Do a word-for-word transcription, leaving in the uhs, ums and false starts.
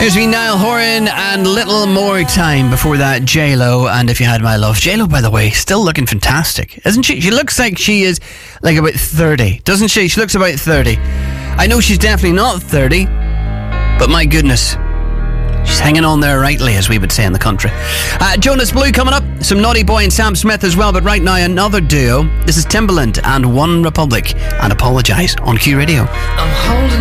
Excuse me, Niall Horan and Little More Time. Before that, J-Lo and If You Had My Love. J-Lo, by the way, still looking fantastic, isn't she? She looks like she is like about thirty, doesn't she? She looks about thirty. I know she's definitely not thirty, but my goodness, she's hanging on there rightly, as we would say in the country. Uh, Jonas Blue coming up, some Naughty Boy and Sam Smith as well, but right now another duo. This is Timbaland and One Republic, and Apologise on Q Radio. I'm holding